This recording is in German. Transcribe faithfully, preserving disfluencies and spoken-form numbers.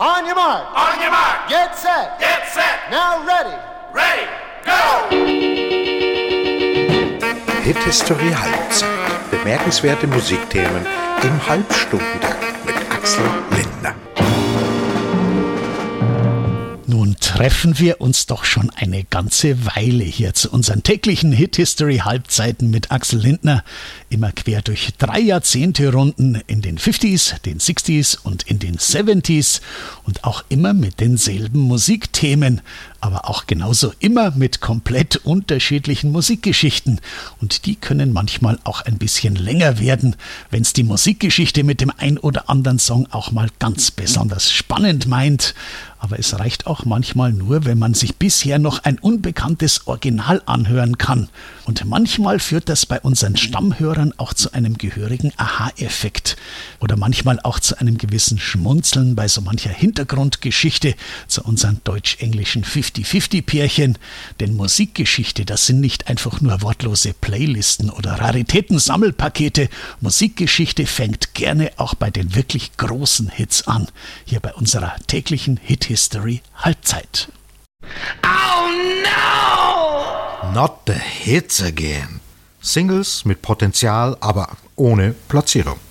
On your mark. On your mark. Get set. Get set. Now ready. Ready. Go. Hit History Halbzeit. Bemerkenswerte Musikthemen im Halbstundentakt mit Axel Lindner. Nun treffen wir uns doch schon eine ganze Weile hier zu unseren täglichen Hit-History-Halbzeiten mit Axel Lindner. Immer quer durch drei Jahrzehnte Runden in den fünfziger, den sechziger und in den siebziger und auch immer mit denselben Musikthemen, aber auch genauso immer mit komplett unterschiedlichen Musikgeschichten. Und die können manchmal auch ein bisschen länger werden, wenn es die Musikgeschichte mit dem ein oder anderen Song auch mal ganz besonders spannend meint. Aber es reicht auch manchmal nur, wenn man sich bisher noch ein unbekanntes Original anhören kann. Und manchmal führt das bei unseren Stammhörern auch zu einem gehörigen Aha-Effekt. Oder manchmal auch zu einem gewissen Schmunzeln bei so mancher Hintergrundgeschichte zu unseren deutsch-englischen fifty-fifty-Pärchen. Denn Musikgeschichte, das sind nicht einfach nur wortlose Playlisten oder Raritäten-Sammelpakete. Musikgeschichte fängt gerne auch bei den wirklich großen Hits an. Hier bei unserer täglichen Hit-History Halbzeit. Oh no! Not the hits again. Singles mit Potenzial, aber ohne Platzierung.